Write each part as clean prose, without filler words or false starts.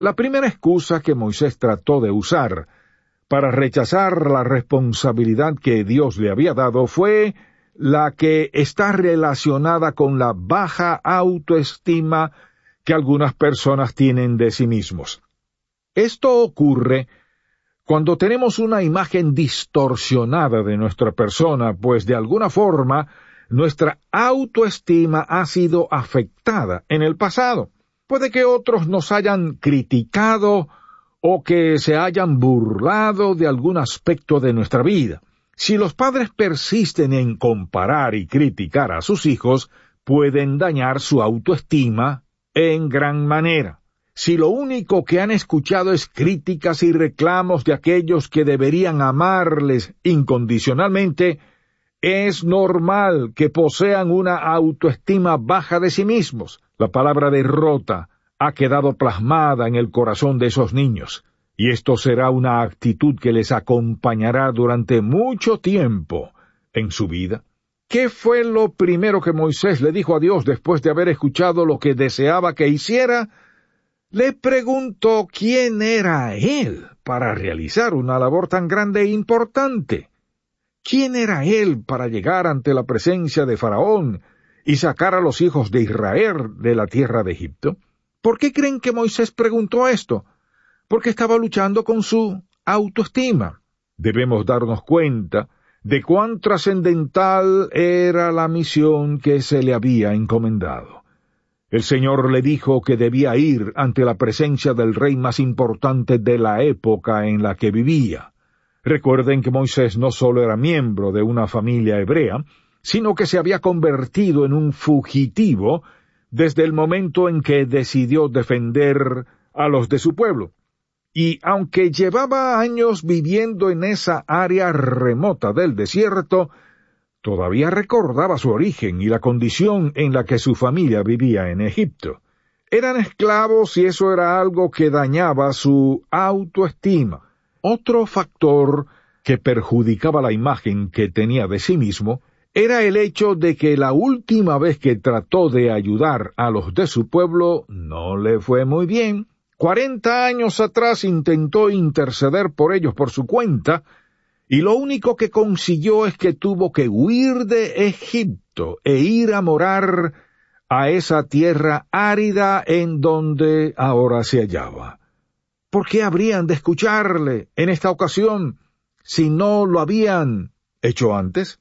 La primera excusa que Moisés trató de usar para rechazar la responsabilidad que Dios le había dado fue la que está relacionada con la baja autoestima que algunas personas tienen de sí mismos. Esto ocurre cuando tenemos una imagen distorsionada de nuestra persona, pues de alguna forma nuestra autoestima ha sido afectada en el pasado. Puede que otros nos hayan criticado o que se hayan burlado de algún aspecto de nuestra vida. Si los padres persisten en comparar y criticar a sus hijos, pueden dañar su autoestima en gran manera. Si lo único que han escuchado es críticas y reclamos de aquellos que deberían amarles incondicionalmente, es normal que posean una autoestima baja de sí mismos. La palabra derrota ha quedado plasmada en el corazón de esos niños, y esto será una actitud que les acompañará durante mucho tiempo en su vida. ¿Qué fue lo primero que Moisés le dijo a Dios después de haber escuchado lo que deseaba que hiciera? Le preguntó quién era él para realizar una labor tan grande e importante. ¿Quién era él para llegar ante la presencia de Faraón y sacar a los hijos de Israel de la tierra de Egipto? ¿Por qué creen que Moisés preguntó esto? Porque estaba luchando con su autoestima. Debemos darnos cuenta de cuán trascendental era la misión que se le había encomendado. El Señor le dijo que debía ir ante la presencia del rey más importante de la época en la que vivía. Recuerden que Moisés no solo era miembro de una familia hebrea, sino que se había convertido en un fugitivo desde el momento en que decidió defender a los de su pueblo. Y aunque llevaba años viviendo en esa área remota del desierto, todavía recordaba su origen y la condición en la que su familia vivía en Egipto. Eran esclavos y eso era algo que dañaba su autoestima. Otro factor que perjudicaba la imagen que tenía de sí mismo era el hecho de que la última vez que trató de ayudar a los de su pueblo no le fue muy bien. 40 años atrás intentó interceder por ellos por su cuenta, y lo único que consiguió es que tuvo que huir de Egipto e ir a morar a esa tierra árida en donde ahora se hallaba. ¿Por qué habrían de escucharle en esta ocasión si no lo habían hecho antes?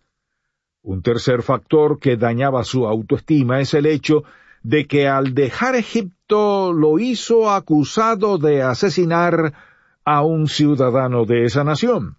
Un tercer factor que dañaba su autoestima es el hecho de que al dejar Egipto lo hizo acusado de asesinar a un ciudadano de esa nación.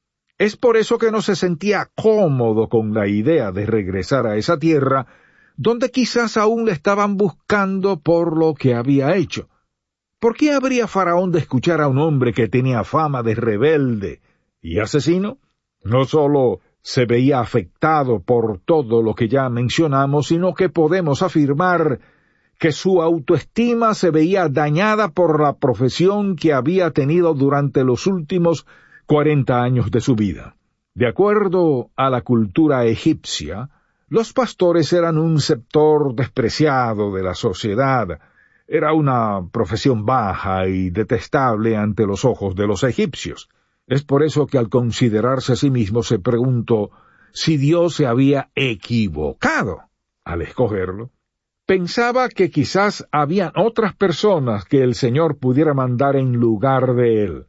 Es por eso que no se sentía cómodo con la idea de regresar a esa tierra, donde quizás aún le estaban buscando por lo que había hecho. ¿Por qué habría Faraón de escuchar a un hombre que tenía fama de rebelde y asesino? No solo se veía afectado por todo lo que ya mencionamos, sino que podemos afirmar que su autoestima se veía dañada por la profesión que había tenido durante los últimos 40 años de su vida. De acuerdo a la cultura egipcia, los pastores eran un sector despreciado de la sociedad. Era una profesión baja y detestable ante los ojos de los egipcios. Es por eso que al considerarse a sí mismo se preguntó si Dios se había equivocado al escogerlo. Pensaba que quizás habían otras personas que el Señor pudiera mandar en lugar de él.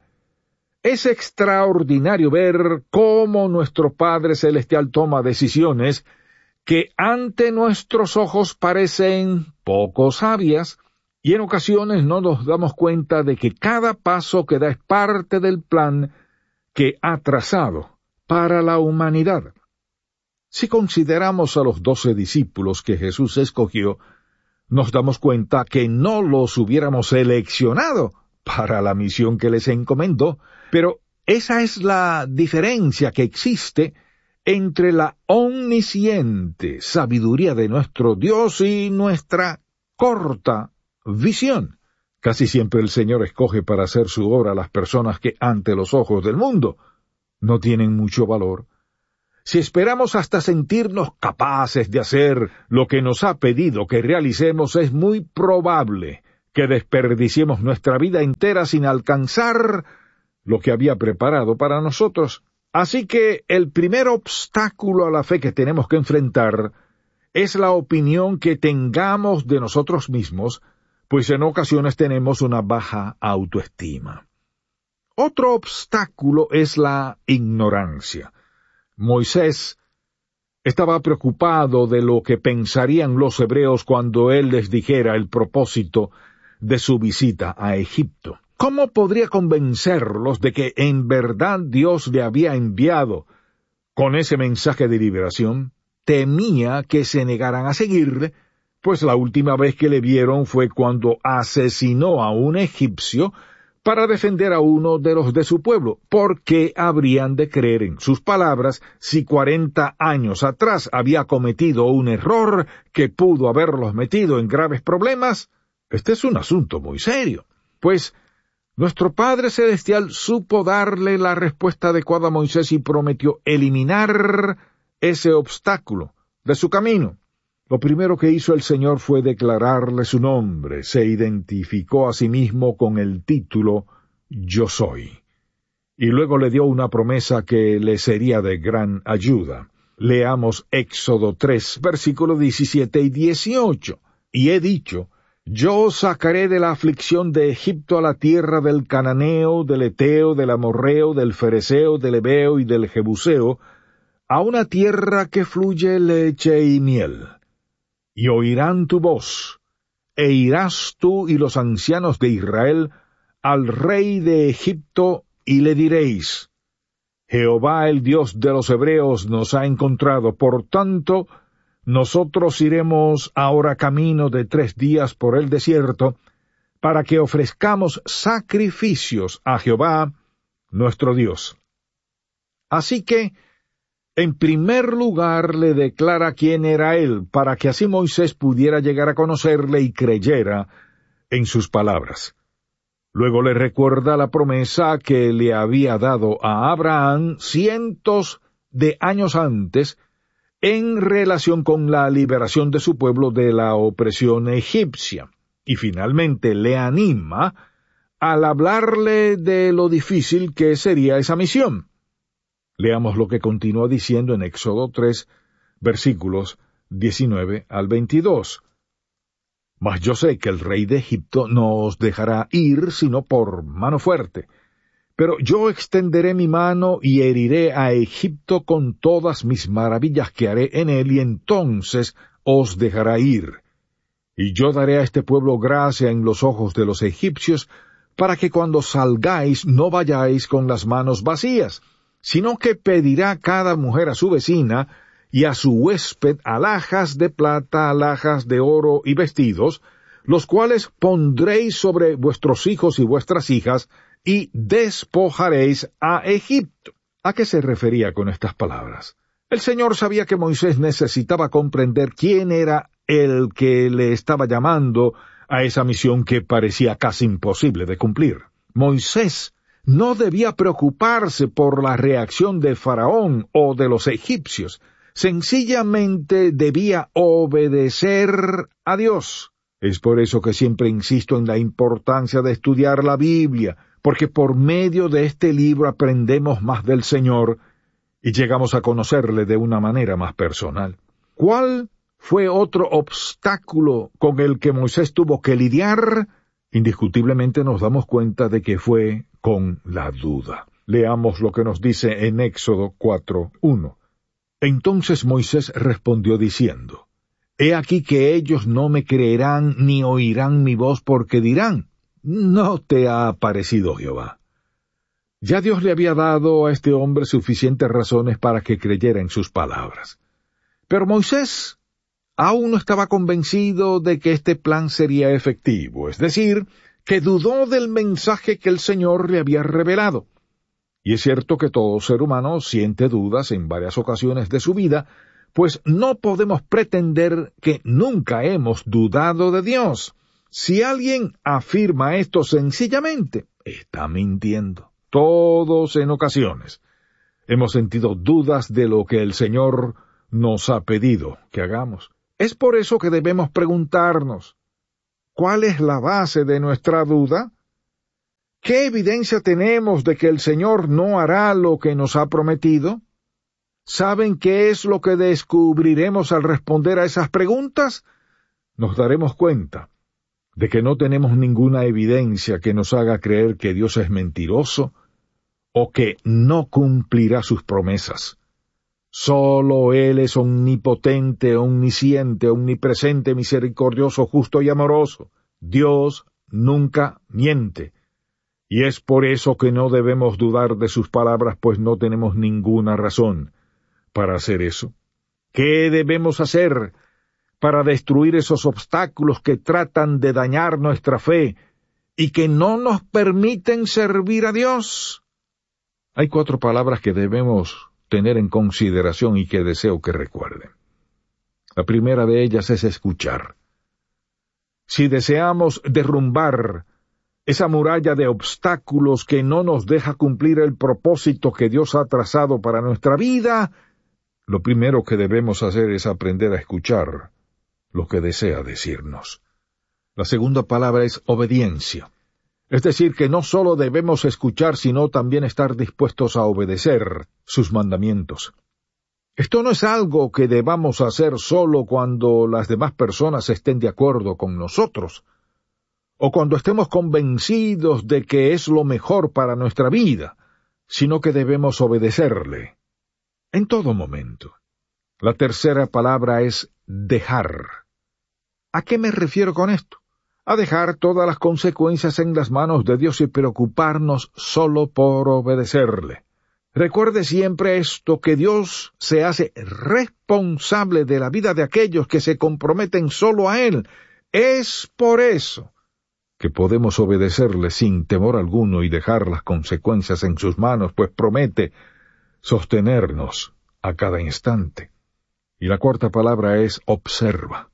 Es extraordinario ver cómo nuestro Padre Celestial toma decisiones que ante nuestros ojos parecen poco sabias, y en ocasiones no nos damos cuenta de que cada paso que da es parte del plan que ha trazado para la humanidad. Si consideramos a los 12 discípulos que Jesús escogió, nos damos cuenta que no los hubiéramos seleccionado para la misión que les encomendó, pero esa es la diferencia que existe entre la omnisciente sabiduría de nuestro Dios y nuestra corta visión. Casi siempre el Señor escoge para hacer su obra a las personas que ante los ojos del mundo no tienen mucho valor. Si esperamos hasta sentirnos capaces de hacer lo que nos ha pedido que realicemos, es muy probable que desperdiciemos nuestra vida entera sin alcanzar lo que había preparado para nosotros. Así que el primer obstáculo a la fe que tenemos que enfrentar es la opinión que tengamos de nosotros mismos, pues en ocasiones tenemos una baja autoestima. Otro obstáculo es la ignorancia. Moisés estaba preocupado de lo que pensarían los hebreos cuando él les dijera el propósito de su visita a Egipto. ¿Cómo podría convencerlos de que en verdad Dios le había enviado con ese mensaje de liberación? Temía que se negaran a seguirle, pues la última vez que le vieron fue cuando asesinó a un egipcio para defender a uno de los de su pueblo. ¿Por qué habrían de creer en sus palabras si 40 años atrás había cometido un error que pudo haberlos metido en graves problemas? Este es un asunto muy serio, pues nuestro Padre Celestial supo darle la respuesta adecuada a Moisés y prometió eliminar ese obstáculo de su camino. Lo primero que hizo el Señor fue declararle su nombre. Se identificó a sí mismo con el título Yo Soy. Y luego le dio una promesa que le sería de gran ayuda. Leamos Éxodo 3, versículos 17 y 18. Y he dicho: yo os sacaré de la aflicción de Egipto a la tierra del Cananeo, del Eteo, del Amorreo, del Fereseo, del Heveo y del Jebuseo, a una tierra que fluye leche y miel. Y oirán tu voz, e irás tú y los ancianos de Israel al rey de Egipto, y le diréis: Jehová el Dios de los hebreos nos ha encontrado, por tanto, nosotros iremos ahora camino de 3 días por el desierto, para que ofrezcamos sacrificios a Jehová, nuestro Dios. Así que, en primer lugar, le declara quién era él, para que así Moisés pudiera llegar a conocerle y creyera en sus palabras. Luego le recuerda la promesa que le había dado a Abraham cientos de años antes, en relación con la liberación de su pueblo de la opresión egipcia. Y finalmente le anima al hablarle de lo difícil que sería esa misión. Leamos lo que continúa diciendo en Éxodo 3, versículos 19 al 22. Mas yo sé que el rey de Egipto no os dejará ir sino por mano fuerte. Pero yo extenderé mi mano y heriré a Egipto con todas mis maravillas que haré en él, y entonces os dejará ir. Y yo daré a este pueblo gracia en los ojos de los egipcios, para que cuando salgáis no vayáis con las manos vacías, sino que pedirá cada mujer a su vecina y a su huésped alhajas de plata, alhajas de oro y vestidos, los cuales pondréis sobre vuestros hijos y vuestras hijas, y despojaréis a Egipto. ¿A qué se refería con estas palabras? El Señor sabía que Moisés necesitaba comprender quién era el que le estaba llamando a esa misión que parecía casi imposible de cumplir. Moisés no debía preocuparse por la reacción de Faraón o de los egipcios. Sencillamente debía obedecer a Dios. Es por eso que siempre insisto en la importancia de estudiar la Biblia, porque por medio de este libro aprendemos más del Señor y llegamos a conocerle de una manera más personal. ¿Cuál fue otro obstáculo con el que Moisés tuvo que lidiar? Indiscutiblemente nos damos cuenta de que fue con la duda. Leamos lo que nos dice en Éxodo 4:1. Entonces Moisés respondió diciendo: He aquí que ellos no me creerán ni oirán mi voz, porque dirán: ¿no te ha aparecido Jehová? Ya Dios le había dado a este hombre suficientes razones para que creyera en sus palabras. Pero Moisés aún no estaba convencido de que este plan sería efectivo, es decir, que dudó del mensaje que el Señor le había revelado. Y es cierto que todo ser humano siente dudas en varias ocasiones de su vida, pues no podemos pretender que nunca hemos dudado de Dios. Si alguien afirma esto sencillamente, está mintiendo. Todos en ocasiones hemos sentido dudas de lo que el Señor nos ha pedido que hagamos. Es por eso que debemos preguntarnos: ¿Cuál es la base de nuestra duda? ¿Qué evidencia tenemos de que el Señor no hará lo que nos ha prometido? ¿Saben qué es lo que descubriremos al responder a esas preguntas? Nos daremos cuenta de que no tenemos ninguna evidencia que nos haga creer que Dios es mentiroso o que no cumplirá sus promesas. Solo Él es omnipotente, omnisciente, omnipresente, misericordioso, justo y amoroso. Dios nunca miente. Y es por eso que no debemos dudar de sus palabras, pues no tenemos ninguna razón para hacer eso. ¿Qué debemos hacer para destruir esos obstáculos que tratan de dañar nuestra fe y que no nos permiten servir a Dios? Hay 4 palabras que debemos tener en consideración y que deseo que recuerden. La primera de ellas es escuchar. Si deseamos derrumbar esa muralla de obstáculos que no nos deja cumplir el propósito que Dios ha trazado para nuestra vida, lo primero que debemos hacer es aprender a escuchar lo que desea decirnos. La segunda palabra es obediencia. Es decir, que no solo debemos escuchar, sino también estar dispuestos a obedecer sus mandamientos. Esto no es algo que debamos hacer solo cuando las demás personas estén de acuerdo con nosotros, o cuando estemos convencidos de que es lo mejor para nuestra vida, sino que debemos obedecerle en todo momento. La tercera palabra es dejar. ¿A qué me refiero con esto? A dejar todas las consecuencias en las manos de Dios y preocuparnos solo por obedecerle. Recuerde siempre esto, que Dios se hace responsable de la vida de aquellos que se comprometen solo a Él. Es por eso que podemos obedecerle sin temor alguno y dejar las consecuencias en sus manos, pues promete sostenernos a cada instante. Y la cuarta palabra es observa.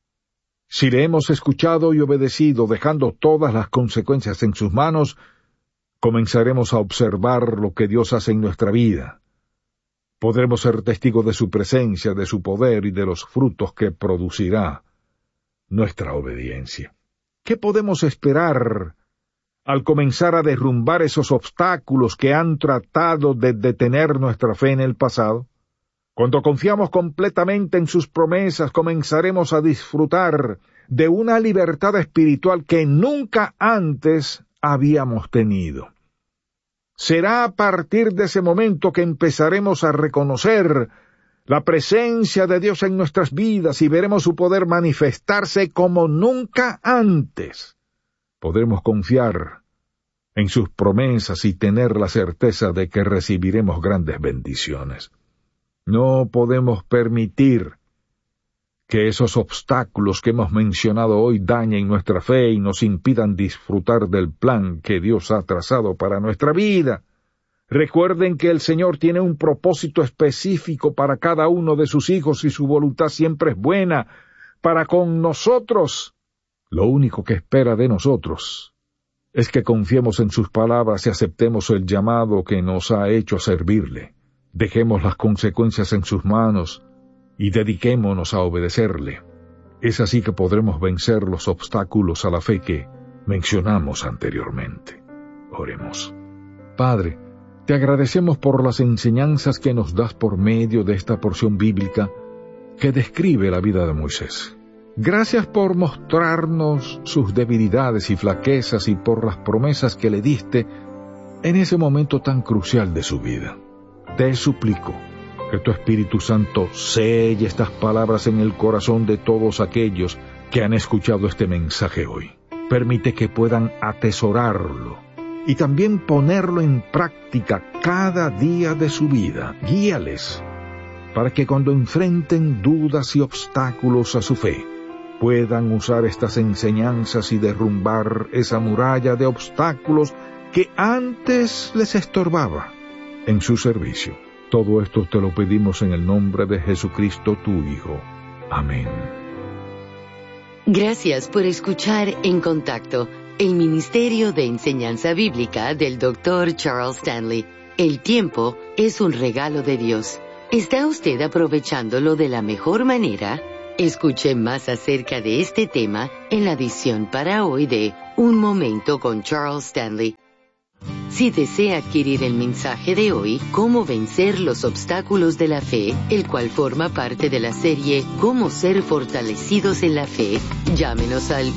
Si le hemos escuchado y obedecido, dejando todas las consecuencias en sus manos, comenzaremos a observar lo que Dios hace en nuestra vida. Podremos ser testigos de su presencia, de su poder y de los frutos que producirá nuestra obediencia. ¿Qué podemos esperar al comenzar a derrumbar esos obstáculos que han tratado de detener nuestra fe en el pasado? Cuando confiamos completamente en sus promesas, comenzaremos a disfrutar de una libertad espiritual que nunca antes habíamos tenido. Será a partir de ese momento que empezaremos a reconocer la presencia de Dios en nuestras vidas y veremos su poder manifestarse como nunca antes. Podremos confiar en sus promesas y tener la certeza de que recibiremos grandes bendiciones. No podemos permitir que esos obstáculos que hemos mencionado hoy dañen nuestra fe y nos impidan disfrutar del plan que Dios ha trazado para nuestra vida. Recuerden que el Señor tiene un propósito específico para cada uno de sus hijos y su voluntad siempre es buena para con nosotros. Lo único que espera de nosotros es que confiemos en sus palabras y aceptemos el llamado que nos ha hecho a servirle. Dejemos las consecuencias en sus manos y dediquémonos a obedecerle. Es así que podremos vencer los obstáculos a la fe que mencionamos anteriormente. Oremos. Padre, te agradecemos por las enseñanzas que nos das por medio de esta porción bíblica que describe la vida de Moisés. Gracias por mostrarnos sus debilidades y flaquezas y por las promesas que le diste en ese momento tan crucial de su vida. Te suplico que tu Espíritu Santo selle estas palabras en el corazón de todos aquellos que han escuchado este mensaje hoy. Permite que puedan atesorarlo y también ponerlo en práctica cada día de su vida. Guíales para que cuando enfrenten dudas y obstáculos a su fe, puedan usar estas enseñanzas y derrumbar esa muralla de obstáculos que antes les estorbaba en su servicio. Todo esto te lo pedimos en el nombre de Jesucristo, tu Hijo. Amén. Gracias por escuchar En Contacto, el Ministerio de Enseñanza Bíblica del Dr. Charles Stanley. El tiempo es un regalo de Dios. ¿Está usted aprovechándolo de la mejor manera? Escuche más acerca de este tema en la edición para hoy de Un Momento con Charles Stanley. Si desea adquirir el mensaje de hoy, Cómo vencer los obstáculos de la fe, el cual forma parte de la serie Cómo ser fortalecidos en la fe, llámenos al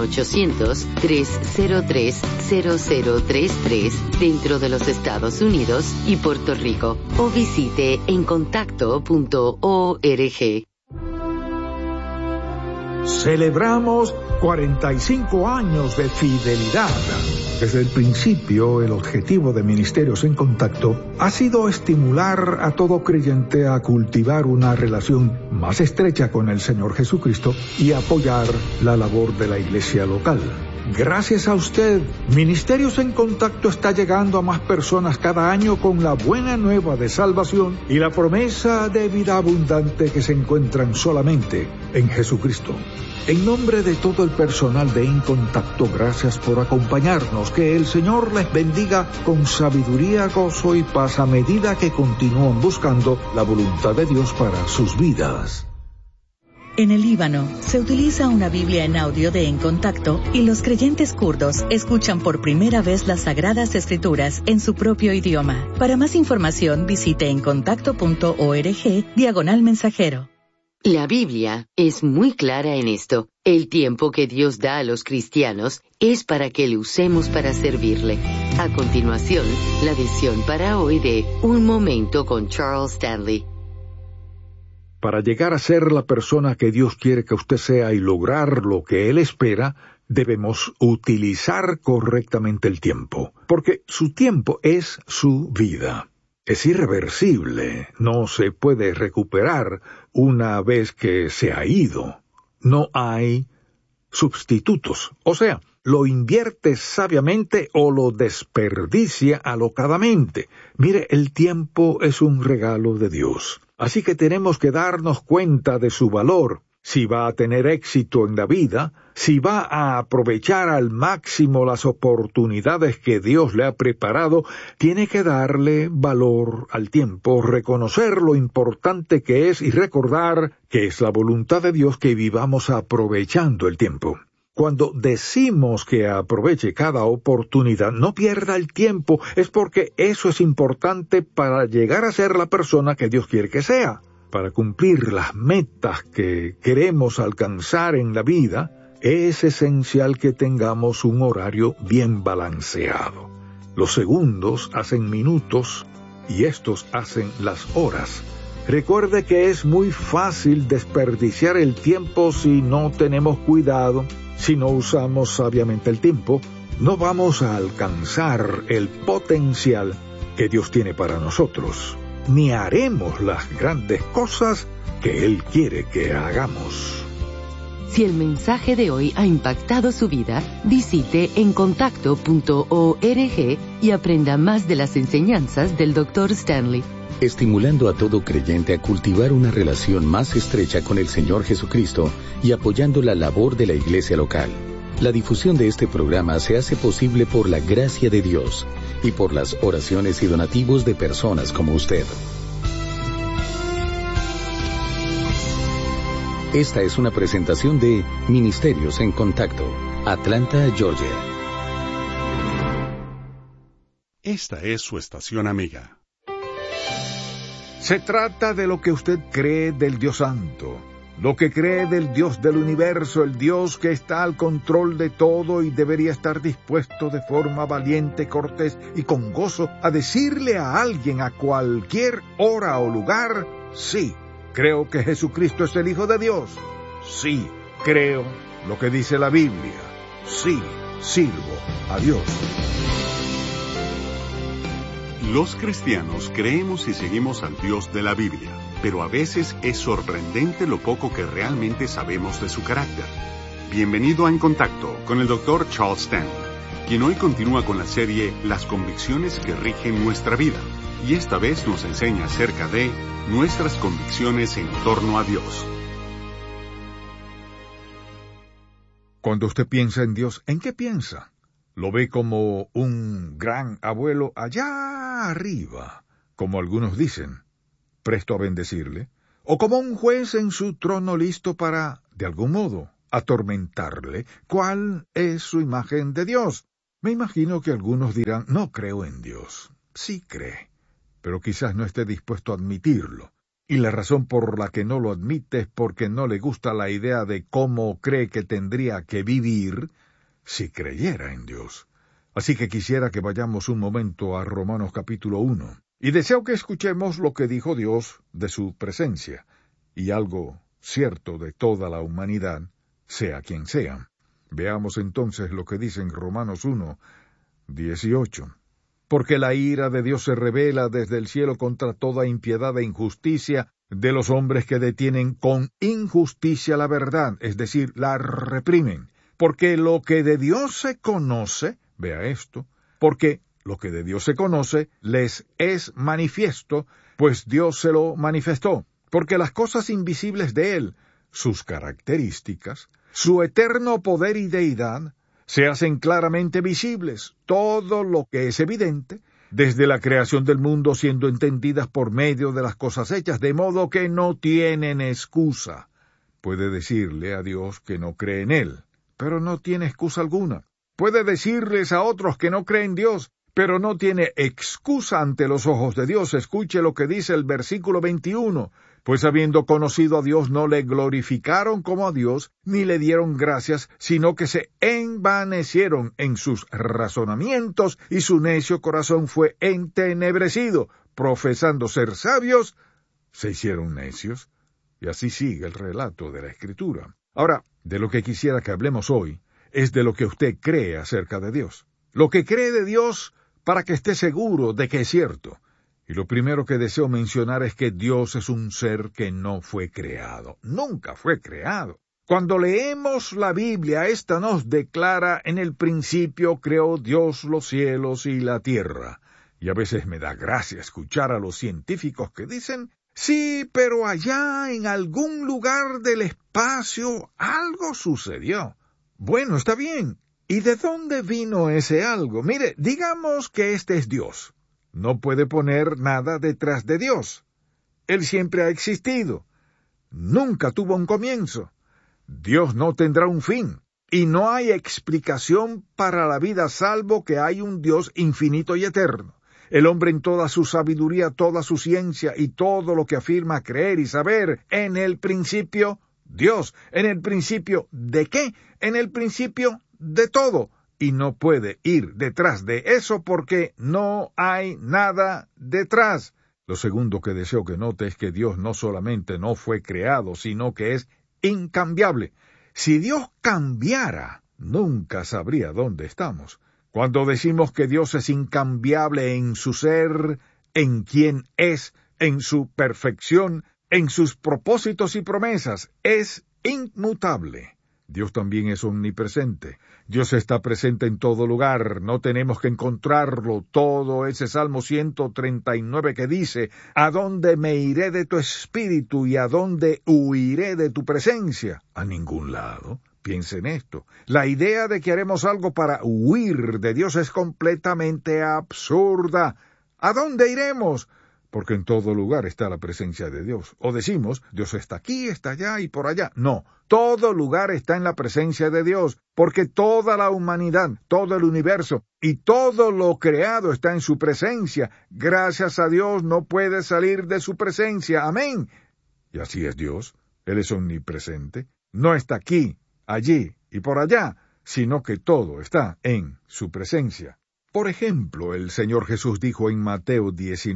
1-800-303-0033 dentro de los Estados Unidos y Puerto Rico, o visite encontacto.org. Celebramos 45 años de fidelidad. Desde el principio, el objetivo de Ministerios en Contacto ha sido estimular a todo creyente a cultivar una relación más estrecha con el Señor Jesucristo y apoyar la labor de la iglesia local. Gracias a usted, Ministerios en Contacto está llegando a más personas cada año con la buena nueva de salvación y la promesa de vida abundante que se encuentran solamente en Jesucristo. En nombre de todo el personal de En Contacto, gracias por acompañarnos. Que el Señor les bendiga con sabiduría, gozo y paz a medida que continúan buscando la voluntad de Dios para sus vidas. En el Líbano, se utiliza una Biblia en audio de En Contacto y los creyentes kurdos escuchan por primera vez las Sagradas Escrituras en su propio idioma. Para más información, visite encontacto.org/mensajero. La Biblia es muy clara en esto. El tiempo que Dios da a los cristianos es para que le usemos para servirle. A continuación, la edición para hoy de Un Momento con Charles Stanley. Para llegar a ser la persona que Dios quiere que usted sea y lograr lo que Él espera, debemos utilizar correctamente el tiempo, porque su tiempo es su vida. Es irreversible, no se puede recuperar una vez que se ha ido. No hay sustitutos, o sea, lo invierte sabiamente o lo desperdicia alocadamente. Mire, el tiempo es un regalo de Dios. Así que tenemos que darnos cuenta de su valor, si va a tener éxito en la vida, si va a aprovechar al máximo las oportunidades que Dios le ha preparado, tiene que darle valor al tiempo, reconocer lo importante que es y recordar que es la voluntad de Dios que vivamos aprovechando el tiempo. Cuando decimos que aproveche cada oportunidad, no pierda el tiempo, es porque eso es importante para llegar a ser la persona que Dios quiere que sea. Para cumplir las metas que queremos alcanzar en la vida, es esencial que tengamos un horario bien balanceado. Los segundos hacen minutos y estos hacen las horas. Recuerde que es muy fácil desperdiciar el tiempo si no tenemos cuidado. Si no usamos sabiamente el tiempo, no vamos a alcanzar el potencial que Dios tiene para nosotros, ni haremos las grandes cosas que Él quiere que hagamos. Si el mensaje de hoy ha impactado su vida, visite encontacto.org y aprenda más de las enseñanzas del Dr. Stanley. Estimulando a todo creyente a cultivar una relación más estrecha con el Señor Jesucristo y apoyando la labor de la iglesia local. La difusión de este programa se hace posible por la gracia de Dios y por las oraciones y donativos de personas como usted. Esta es una presentación de Ministerios en Contacto, Atlanta, Georgia. Esta es su estación amiga. Se trata de lo que usted cree del Dios Santo, lo que cree del Dios del universo, el Dios que está al control de todo y debería estar dispuesto de forma valiente, cortés y con gozo a decirle a alguien a cualquier hora o lugar: sí, creo que Jesucristo es el Hijo de Dios. Sí, creo lo que dice la Biblia. Sí, sirvo a Dios. Los cristianos creemos y seguimos al Dios de la Biblia, pero a veces es sorprendente lo poco que realmente sabemos de su carácter. Bienvenido a En Contacto con el Dr. Charles Stanley, quien hoy continúa con la serie Las convicciones que rigen nuestra vida, y esta vez nos enseña acerca de nuestras convicciones en torno a Dios. Cuando usted piensa en Dios, ¿en qué piensa? ¿Lo ve como un gran abuelo allá arriba, como algunos dicen, presto a bendecirle? o como un juez en su trono listo para, de algún modo, atormentarle. ¿Cuál es su imagen de Dios? Me imagino que algunos dirán, no creo en Dios. Sí cree, pero quizás no esté dispuesto a admitirlo. Y la razón por la que no lo admite es porque no le gusta la idea de cómo cree que tendría que vivir si creyera en Dios. Así que quisiera que vayamos un momento a Romanos capítulo 1. Y deseo que escuchemos lo que dijo Dios de su presencia, y algo cierto de toda la humanidad, sea quien sea. Veamos entonces lo que dice en Romanos 1, 18. Porque la ira de Dios se revela desde el cielo contra toda impiedad e injusticia de los hombres que detienen con injusticia la verdad, es decir, la reprimen. Porque lo que de Dios se conoce, vea esto, porque lo que de Dios se conoce les es manifiesto, pues Dios se lo manifestó. Porque las cosas invisibles de Él, sus características, su eterno poder y deidad, se hacen claramente visibles, todo lo que es evidente, desde la creación del mundo siendo entendidas por medio de las cosas hechas, de modo que no tienen excusa. Puede decirle a Dios que no cree en Él, pero no tiene excusa alguna. Puede decirles a otros que no creen en Dios, pero no tiene excusa ante los ojos de Dios. Escuche lo que dice el versículo 21. Pues habiendo conocido a Dios no le glorificaron como a Dios, ni le dieron gracias, sino que se envanecieron en sus razonamientos, y su necio corazón fue entenebrecido. Profesando ser sabios, se hicieron necios. Y así sigue el relato de la Escritura. Ahora, de lo que quisiera que hablemos hoy, es de lo que usted cree acerca de Dios. Lo que cree de Dios para que esté seguro de que es cierto. Y lo primero que deseo mencionar es que Dios es un ser que no fue creado. Nunca fue creado. Cuando leemos la Biblia, esta nos declara: en el principio creó Dios los cielos y la tierra. Y a veces me da gracia escuchar a los científicos que dicen: sí, pero allá en algún lugar del espacio algo sucedió. Bueno, está bien. ¿Y de dónde vino ese algo? Mire, digamos que este es Dios. No puede poner nada detrás de Dios. Él siempre ha existido. Nunca tuvo un comienzo. Dios no tendrá un fin. Y no hay explicación para la vida salvo que hay un Dios infinito y eterno. El hombre en toda su sabiduría, toda su ciencia y todo lo que afirma creer y saber, en el principio, Dios. ¿En el principio de qué? En el principio de todo. Y no puede ir detrás de eso porque no hay nada detrás. Lo segundo que deseo que note es que Dios no solamente no fue creado, sino que es incambiable. Si Dios cambiara, nunca sabría dónde estamos. Cuando decimos que Dios es incambiable en su ser, en quién es, en su perfección, en sus propósitos y promesas, es inmutable. Dios también es omnipresente. Dios está presente en todo lugar. No tenemos que encontrarlo. Todo ese Salmo 139 que dice: ¿a dónde me iré de tu espíritu y a dónde huiré de tu presencia? A ningún lado. Piense en esto. La idea de que haremos algo para huir de Dios es completamente absurda. ¿A dónde iremos? Porque en todo lugar está la presencia de Dios. O decimos: Dios está aquí, está allá y por allá. No, todo lugar está en la presencia de Dios, porque toda la humanidad, todo el universo y todo lo creado está en su presencia. Gracias a Dios no puede salir de su presencia. Amén. Y así es Dios. Él es omnipresente. No está aquí, allí y por allá, sino que todo está en su presencia. Por ejemplo, el Señor Jesús dijo en Mateo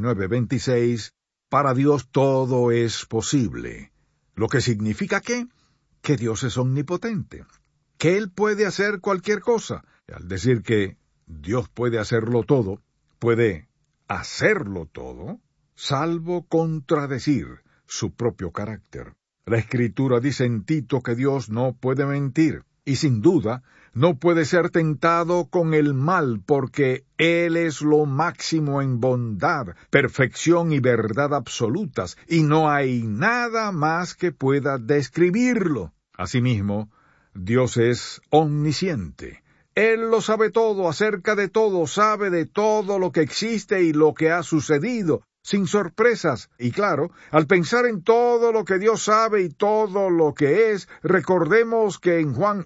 19:26, para Dios todo es posible. Lo que significa que Dios es omnipotente, que Él puede hacer cualquier cosa. Al decir que Dios puede hacerlo todo, puede hacerlo todo, salvo contradecir su propio carácter. La Escritura dice en Tito que Dios no puede mentir, y sin duda no puede ser tentado con el mal, porque Él es lo máximo en bondad, perfección y verdad absolutas, y no hay nada más que pueda describirlo. Asimismo, Dios es omnisciente. Él lo sabe todo, acerca de todo, sabe de todo lo que existe y lo que ha sucedido, sin sorpresas. Y claro, al pensar en todo lo que Dios sabe y todo lo que es, recordemos que en Juan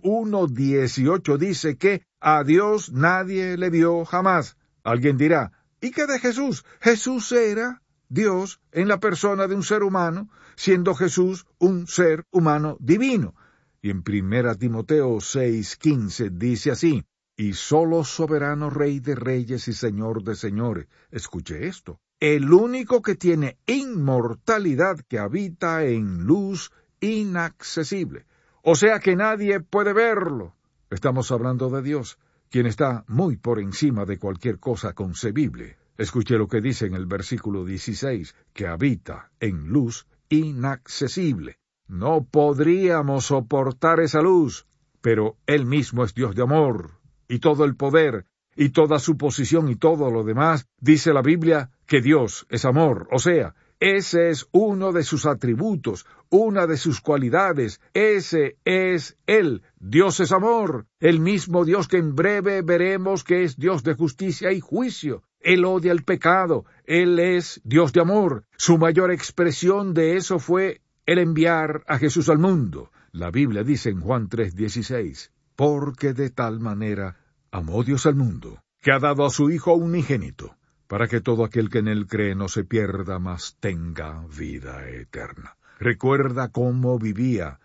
1:18 dice que a Dios nadie le vio jamás. Alguien dirá, ¿y qué de Jesús? Jesús era Dios en la persona de un ser humano, siendo Jesús un ser humano divino. Y en 1 Timoteo 6:15 dice así, y solo soberano Rey de reyes y Señor de señores. Escuche esto. El único que tiene inmortalidad, que habita en luz inaccesible. O sea que nadie puede verlo. Estamos hablando de Dios, quien está muy por encima de cualquier cosa concebible. Escuche lo que dice en el versículo 16, que habita en luz inaccesible. No podríamos soportar esa luz, pero Él mismo es Dios de amor, y todo el poder, y toda su posición y todo lo demás, dice la Biblia que Dios es amor. O sea, ese es uno de sus atributos, una de sus cualidades. Ese es Él. Dios es amor, el mismo Dios que en breve veremos que es Dios de justicia y juicio. Él odia el pecado, Él es Dios de amor. Su mayor expresión de eso fue el enviar a Jesús al mundo. La Biblia dice en Juan 3:16, porque de tal manera amó Dios al mundo, que ha dado a su Hijo unigénito, para que todo aquel que en Él cree no se pierda, mas tenga vida eterna. ¿Recuerda cómo vivía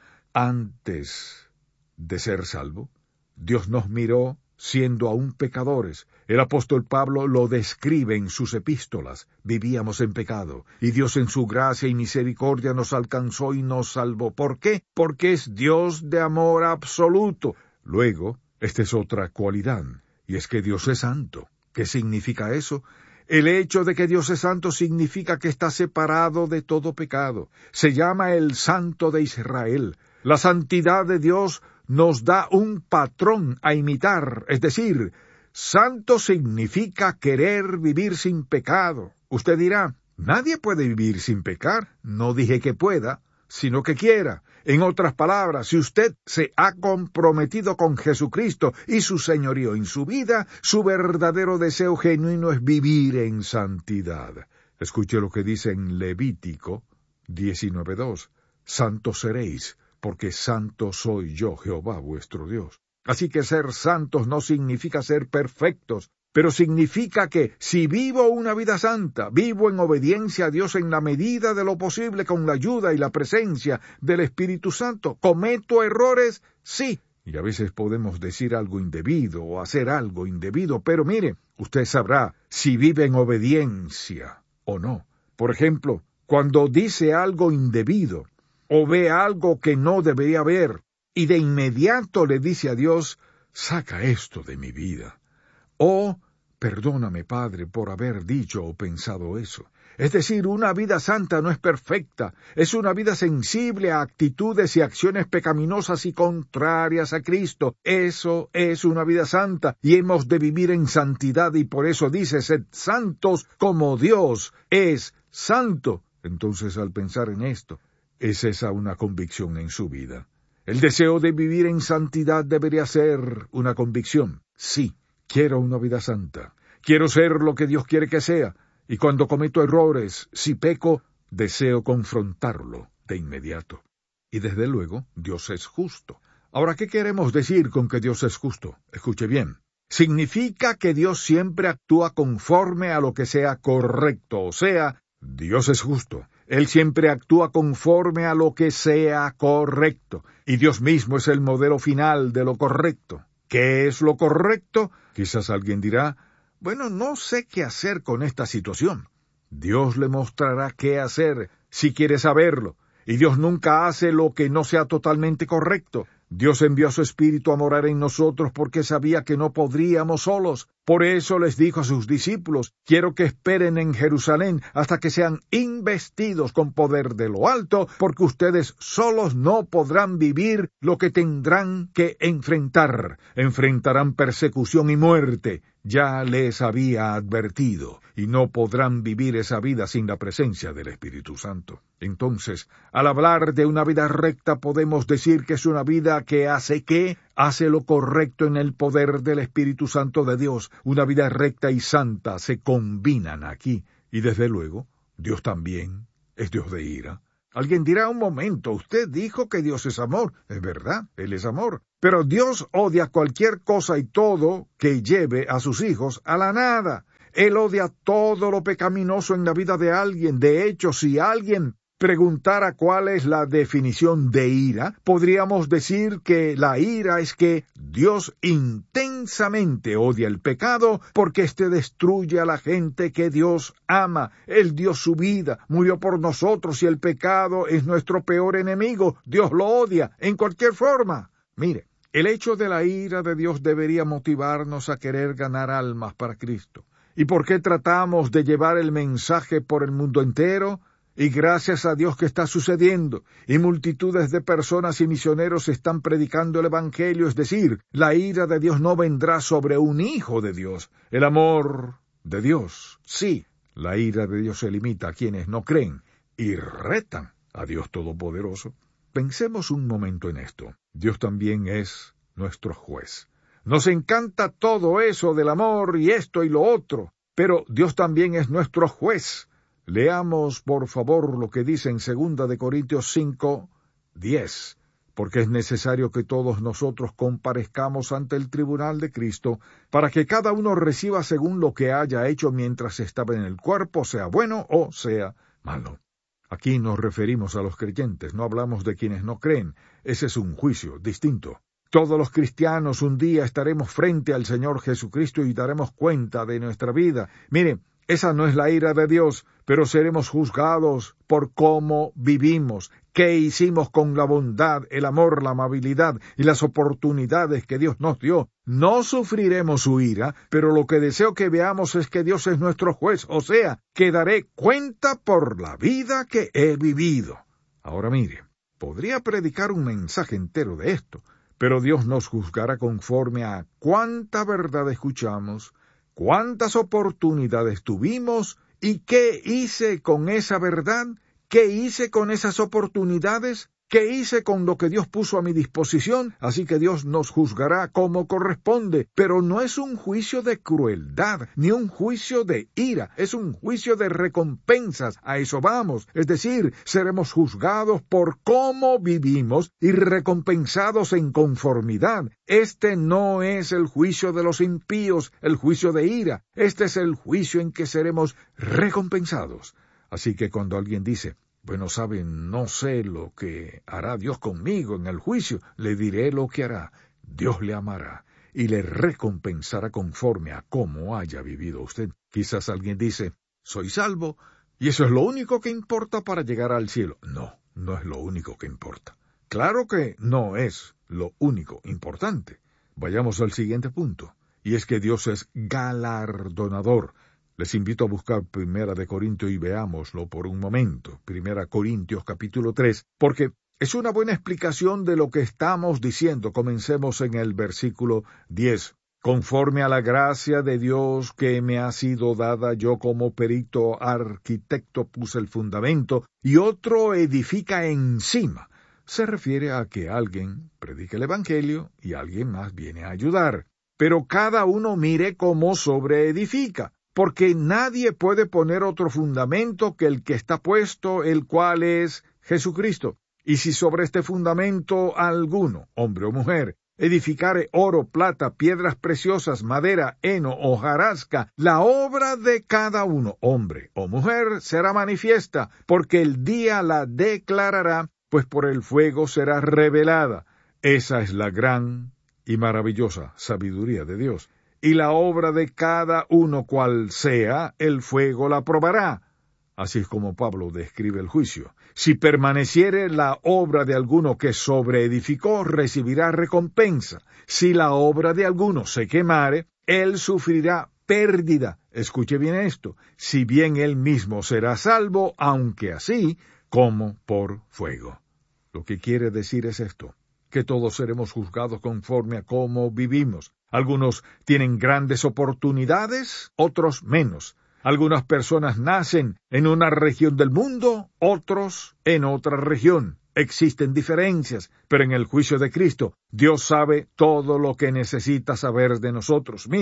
antes de ser salvo? Dios nos miró siendo aún pecadores. El apóstol Pablo lo describe en sus epístolas. Vivíamos en pecado, y Dios en su gracia y misericordia nos alcanzó y nos salvó. ¿Por qué? Porque es Dios de amor absoluto. Luego, esta es otra cualidad, y es que Dios es santo. ¿Qué significa eso? El hecho de que Dios es santo significa que está separado de todo pecado. Se llama el Santo de Israel. La santidad de Dios nos da un patrón a imitar, es decir, santo significa querer vivir sin pecado. Usted dirá, nadie puede vivir sin pecar. No dije que pueda, sino que quiera. En otras palabras, si usted se ha comprometido con Jesucristo y su señorío en su vida, su verdadero deseo genuino es vivir en santidad. Escuche lo que dice en Levítico 19:2. Santos seréis, porque santo soy yo, Jehová vuestro Dios. Así que ser santos no significa ser perfectos, pero significa que si vivo una vida santa, vivo en obediencia a Dios en la medida de lo posible con la ayuda y la presencia del Espíritu Santo. ¿Cometo errores? Sí. Y a veces podemos decir algo indebido o hacer algo indebido, pero mire, usted sabrá si vive en obediencia o no. Por ejemplo, cuando dice algo indebido o ve algo que no debería ver, y de inmediato le dice a Dios, saca esto de mi vida. O, perdóname, Padre, por haber dicho o pensado eso. Es decir, una vida santa no es perfecta, es una vida sensible a actitudes y acciones pecaminosas y contrarias a Cristo. Eso es una vida santa, y hemos de vivir en santidad, y por eso dice, sed santos como Dios es santo. Entonces, al pensar en esto, ¿es esa una convicción en su vida? El deseo de vivir en santidad debería ser una convicción. Sí, quiero una vida santa. Quiero ser lo que Dios quiere que sea. Y cuando cometo errores, si peco, deseo confrontarlo de inmediato. Y desde luego, Dios es justo. Ahora, ¿qué queremos decir con que Dios es justo? Escuche bien. Significa que Dios siempre actúa conforme a lo que sea correcto. O sea, Dios es justo. Él siempre actúa conforme a lo que sea correcto. Y Dios mismo es el modelo final de lo correcto. ¿Qué es lo correcto? Quizás alguien dirá, bueno, no sé qué hacer con esta situación. Dios le mostrará qué hacer si quiere saberlo. Y Dios nunca hace lo que no sea totalmente correcto. Dios envió a su Espíritu a morar en nosotros porque sabía que no podríamos solos. Por eso les dijo a sus discípulos, quiero que esperen en Jerusalén hasta que sean investidos con poder de lo alto, porque ustedes solos no podrán vivir lo que tendrán que enfrentar. Enfrentarán persecución y muerte. Ya les había advertido, y no podrán vivir esa vida sin la presencia del Espíritu Santo. Entonces, al hablar de una vida recta, podemos decir que es una vida que hace ¿qué? Hace lo correcto en el poder del Espíritu Santo de Dios. Una vida recta y santa se combinan aquí. Y desde luego, Dios también es Dios de ira. Alguien dirá, un momento, usted dijo que Dios es amor. Es verdad, Él es amor. Pero Dios odia cualquier cosa y todo que lleve a sus hijos a la nada. Él odia todo lo pecaminoso en la vida de alguien. De hecho, si alguien preguntara cuál es la definición de ira, podríamos decir que la ira es que Dios intensamente odia el pecado porque éste destruye a la gente que Dios ama. Él dio su vida, murió por nosotros y el pecado es nuestro peor enemigo. Dios lo odia en cualquier forma. Mire, el hecho de la ira de Dios debería motivarnos a querer ganar almas para Cristo. ¿Y por qué tratamos de llevar el mensaje por el mundo entero? Y gracias a Dios que está sucediendo, y multitudes de personas y misioneros están predicando el Evangelio, es decir, la ira de Dios no vendrá sobre un hijo de Dios. El amor de Dios, sí, la ira de Dios se limita a quienes no creen y retan a Dios Todopoderoso. Pensemos un momento en esto. Dios también es nuestro juez. Nos encanta todo eso del amor y esto y lo otro, pero Dios también es nuestro juez. Leamos, por favor, lo que dice en 2 de Corintios 5:10, porque es necesario que todos nosotros comparezcamos ante el tribunal de Cristo, para que cada uno reciba según lo que haya hecho mientras estaba en el cuerpo, sea bueno o sea malo. Aquí nos referimos a los creyentes, no hablamos de quienes no creen. Ese es un juicio distinto. Todos los cristianos un día estaremos frente al Señor Jesucristo y daremos cuenta de nuestra vida. Mire, esa no es la ira de Dios, pero seremos juzgados por cómo vivimos, qué hicimos con la bondad, el amor, la amabilidad y las oportunidades que Dios nos dio. No sufriremos su ira, pero lo que deseo que veamos es que Dios es nuestro juez, o sea, que daré cuenta por la vida que he vivido. Ahora mire, podría predicar un mensaje entero de esto, pero Dios nos juzgará conforme a cuánta verdad escuchamos, cuántas oportunidades tuvimos y qué hice con esa verdad, qué hice con esas oportunidades, qué hice con lo que Dios puso a mi disposición. Así que Dios nos juzgará como corresponde, pero no es un juicio de crueldad, ni un juicio de ira, es un juicio de recompensas. A eso vamos, es decir, seremos juzgados por cómo vivimos y recompensados en conformidad. Este no es el juicio de los impíos, el juicio de ira. Este es el juicio en que seremos recompensados. Así que cuando alguien dice, bueno, saben, no sé lo que hará Dios conmigo en el juicio, le diré lo que hará. Dios le amará y le recompensará conforme a cómo haya vivido usted. Quizás alguien dice, soy salvo, y eso es lo único que importa para llegar al cielo. No, no es lo único que importa. Claro que no es lo único importante. Vayamos al siguiente punto, y es que Dios es galardonador. Les invito a buscar 1 de Corintios y veámoslo por un momento. 1 Corintios capítulo 3, porque es una buena explicación de lo que estamos diciendo. Comencemos en el versículo 10. Conforme a la gracia de Dios que me ha sido dada, yo como perito arquitecto puse el fundamento y otro edifica encima. Se refiere a que alguien predica el Evangelio y alguien más viene a ayudar. Pero cada uno mire cómo sobreedifica. Porque nadie puede poner otro fundamento que el que está puesto, el cual es Jesucristo. Y si sobre este fundamento alguno, hombre o mujer, edificare oro, plata, piedras preciosas, madera, heno, hojarasca, la obra de cada uno, hombre o mujer, será manifiesta, porque el día la declarará, pues por el fuego será revelada. Esa es la gran y maravillosa sabiduría de Dios. Y la obra de cada uno cual sea, el fuego la probará. Así es como Pablo describe el juicio. Si permaneciere la obra de alguno que sobreedificó, recibirá recompensa. Si la obra de alguno se quemare, él sufrirá pérdida. Escuche bien esto. Si bien él mismo será salvo, aunque así, como por fuego. Lo que quiere decir es esto, que todos seremos juzgados conforme a cómo vivimos. Algunos tienen grandes oportunidades, otros menos. Algunas personas nacen en una región del mundo, otros en otra región. Existen diferencias, pero en el juicio de Cristo, Dios sabe todo lo que necesita saber de nosotros. Mire,